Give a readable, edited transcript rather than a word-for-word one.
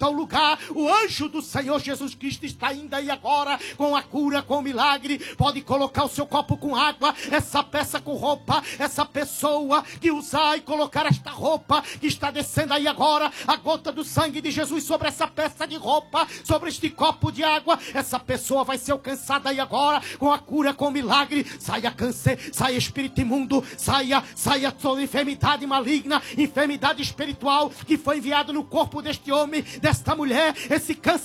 tal lugar. O anjo do Senhor Jesus Cristo está indo aí agora com a cura, com o milagre. Pode colocar o seu copo com água, essa peça com roupa, essa pessoa que usar e colocar esta roupa que está descendo aí agora, a gota do sangue de Jesus sobre essa peça de roupa, sobre este copo de água, essa pessoa vai ser alcançada aí agora com a cura, com o milagre. Saia câncer, saia espírito imundo, saia toda enfermidade maligna, enfermidade espiritual que foi enviado no corpo deste homem, desta mulher, esse câncer